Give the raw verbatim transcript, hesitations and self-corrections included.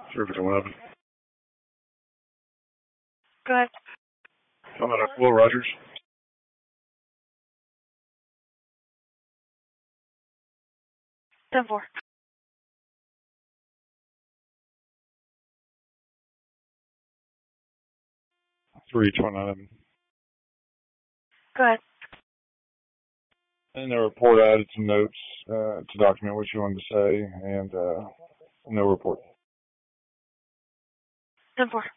Terrific eleven. Go ahead. Uh, Will Rogers. ten four. three twenty-nine. Go ahead. In the report, I added some notes uh, to document what you wanted to say, and uh, no report. ten four.